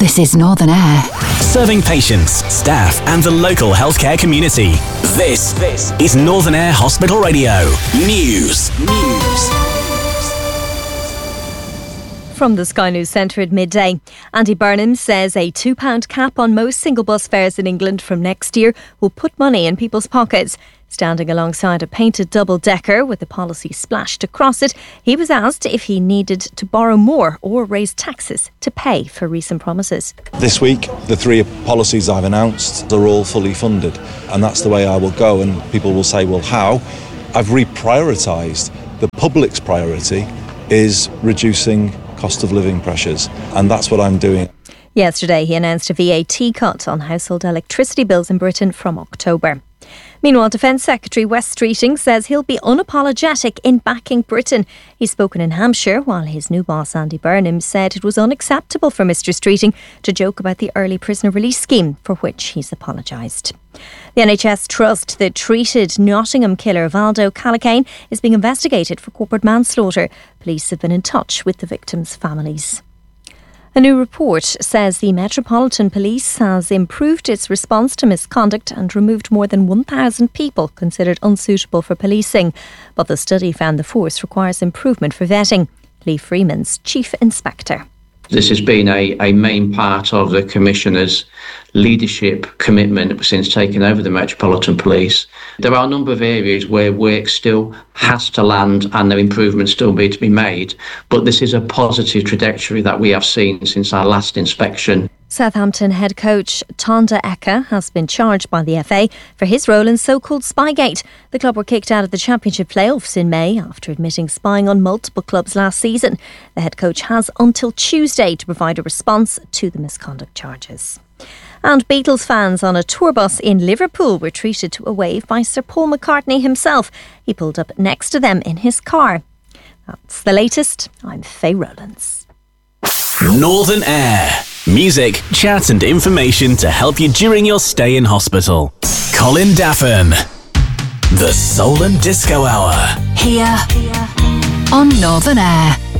This is Northern Air. Serving patients, staff and the local healthcare community. This is Northern Air Hospital Radio. News. From the Sky News Centre at midday, Andy Burnham says a £2 cap on most single bus fares in England from next year will put money in people's pockets. Standing alongside a painted double-decker with the policy splashed across it, he was asked if he needed to borrow more or raise taxes to pay for recent promises. This week, the 3 policies I've announced are all fully funded, and that's the way I will go. And people will say, well, how? I've reprioritised. The public's priority is reducing cost of living pressures, and that's what I'm doing. Yesterday, he announced a VAT cut on household electricity bills in Britain from October. Meanwhile, Defence Secretary Wes Streeting says he'll be unapologetic in backing Britain. He's spoken in Hampshire, while his new boss Andy Burnham said it was unacceptable for Mr Streeting to joke about the early prisoner release scheme, for which he's apologised. The NHS Trust that treated Nottingham killer Valdo Calacane is being investigated for corporate manslaughter. Police have been in touch with the victims' families. A new report says the Metropolitan Police has improved its response to misconduct and removed more than 1,000 people considered unsuitable for policing. But the study found the force requires improvement for vetting. Lee Freeman's Chief Inspector. This has been a main part of the Commissioner's leadership commitment since taking over the Metropolitan Police. There are a number of areas where work still has to land and there improvements still need to be made, but this is a positive trajectory that we have seen since our last inspection. Southampton head coach Tonda Eka has been charged by the FA for his role in so-called Spygate. The club were kicked out of the Championship playoffs in May after admitting spying on multiple clubs last season. The head coach has until Tuesday to provide a response to the misconduct charges. And Beatles fans on a tour bus in Liverpool were treated to a wave by Sir Paul McCartney himself. He pulled up next to them in his car. That's the latest. I'm Faye Rowlands. Northern Air. Music, chat and information to help you during your stay in hospital. Colin Daffin. The Soul and Disco Hour. Here on Northern Air.